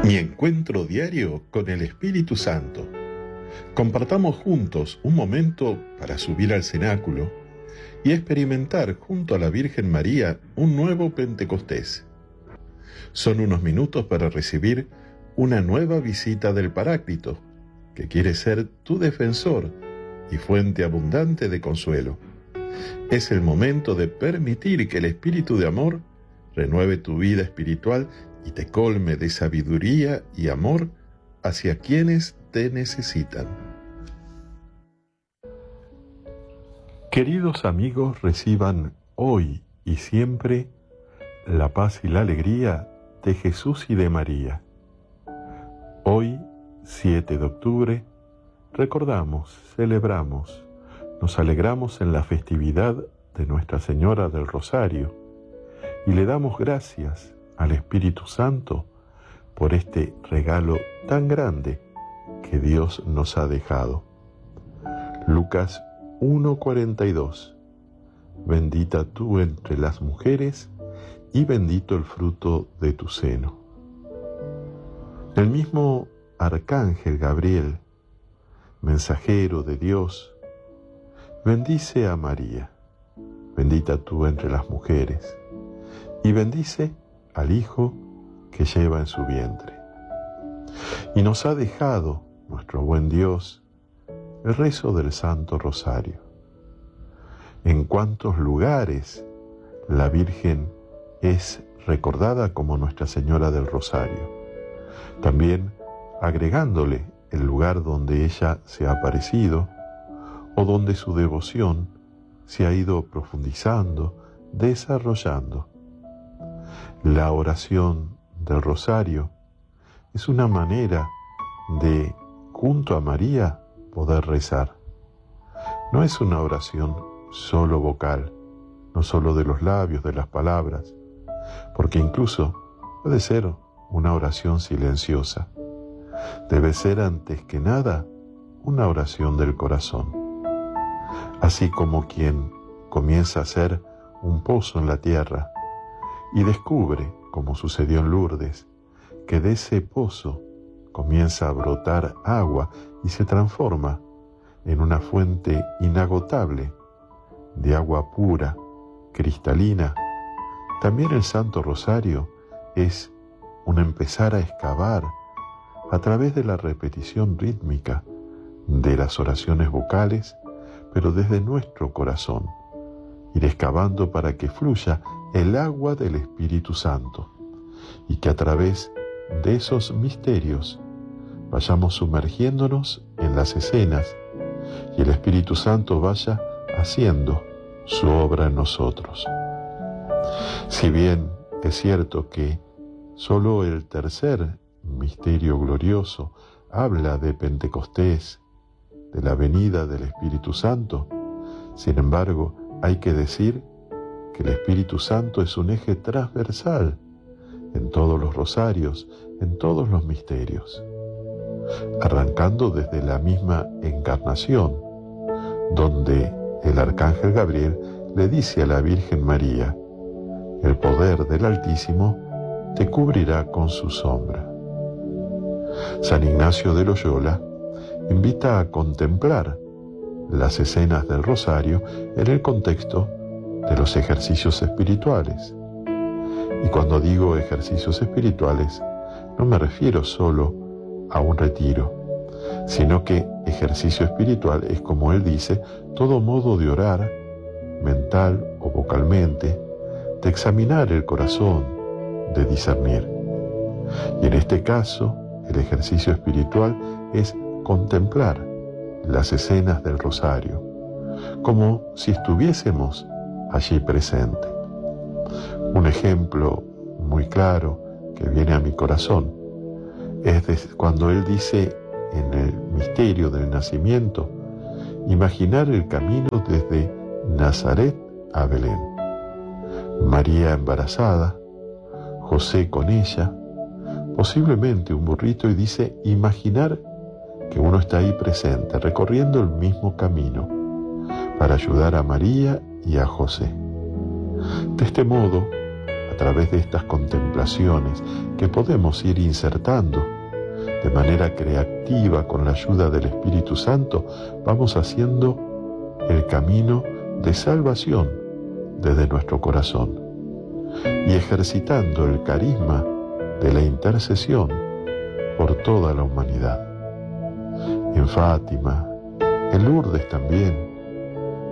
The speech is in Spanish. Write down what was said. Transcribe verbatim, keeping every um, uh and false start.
Mi encuentro diario con el Espíritu Santo. Compartamos juntos un momento para subir al cenáculo y experimentar junto a la Virgen María un nuevo Pentecostés. Son unos minutos para recibir una nueva visita del Paráclito, que quiere ser tu defensor y fuente abundante de consuelo. Es el momento de permitir que el Espíritu de amor renueve tu vida espiritual y te colme de sabiduría y amor hacia quienes te necesitan. Queridos amigos, reciban hoy y siempre la paz y la alegría de Jesús y de María. Hoy, siete de octubre, recordamos, celebramos, nos alegramos en la festividad de Nuestra Señora del Rosario y le damos gracias al Espíritu Santo por este regalo tan grande que Dios nos ha dejado. Lucas uno cuarenta y dos. Bendita tú entre las mujeres y bendito el fruto de tu seno. El mismo arcángel Gabriel, mensajero de Dios, bendice a María, bendita tú entre las mujeres, y bendice al Hijo que lleva en su vientre. Y nos ha dejado nuestro buen Dios el rezo del Santo Rosario. En cuántos lugares la Virgen es recordada como Nuestra Señora del Rosario, también agregándole el lugar donde ella se ha aparecido o donde su devoción se ha ido profundizando, desarrollando. La oración del Rosario es una manera de, junto a María, poder rezar. No es una oración solo vocal, no solo de los labios, de las palabras, porque incluso puede ser una oración silenciosa. Debe ser antes que nada una oración del corazón. Así como quien comienza a hacer un pozo en la tierra y descubre, como sucedió en Lourdes, que de ese pozo comienza a brotar agua y se transforma en una fuente inagotable de agua pura, cristalina. También el Santo Rosario es un empezar a excavar a través de la repetición rítmica de las oraciones vocales, pero desde nuestro corazón, ir excavando para que fluya el agua del Espíritu Santo y que a través de esos misterios vayamos sumergiéndonos en las escenas y el Espíritu Santo vaya haciendo su obra en nosotros. Si bien es cierto que solo el tercer misterio glorioso habla de Pentecostés, de la venida del Espíritu Santo, sin embargo, hay que decir que el Espíritu Santo es un eje transversal en todos los rosarios, en todos los misterios, arrancando desde la misma encarnación, donde el arcángel Gabriel le dice a la Virgen María: el poder del Altísimo te cubrirá con su sombra. San Ignacio de Loyola invita a contemplar las escenas del rosario en el contexto de los ejercicios espirituales. Y cuando digo ejercicios espirituales, no me refiero solo a un retiro, sino que ejercicio espiritual es, como él dice, todo modo de orar, mental o vocalmente, de examinar el corazón, de discernir. Y en este caso, el ejercicio espiritual es contemplar las escenas del rosario, como si estuviésemos allí presente. Un ejemplo muy claro que viene a mi corazón es de cuando él dice en el misterio del nacimiento, imaginar el camino desde Nazaret a Belén. María embarazada, José con ella, posiblemente un burrito, y dice imaginar que uno está ahí presente, recorriendo el mismo camino, para ayudar a María y a José. De este modo, a través de estas contemplaciones que podemos ir insertando de manera creativa con la ayuda del Espíritu Santo, vamos haciendo el camino de salvación desde nuestro corazón y ejercitando el carisma de la intercesión por toda la humanidad. En Fátima, en Lourdes también,